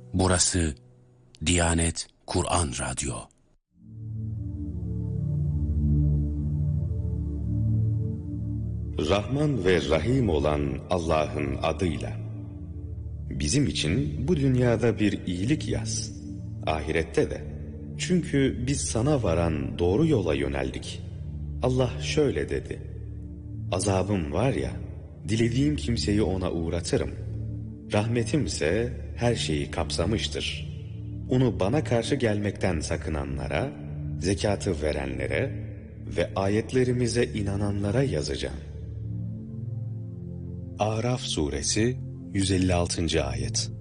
Burası Diyanet Kur'an Radyo. Rahman ve Rahim olan Allah'ın adıyla. Bizim için bu dünyada bir iyilik yaz, ahirette de. Çünkü biz sana varan doğru yola yöneldik. Allah şöyle dedi: azabım var ya, dilediğim kimseyi ona uğratırım. Rahmetimse her şeyi kapsamıştır. Onu bana karşı gelmekten sakınanlara, zekatı verenlere ve ayetlerimize inananlara yazacağım. Araf suresi 156. ayet.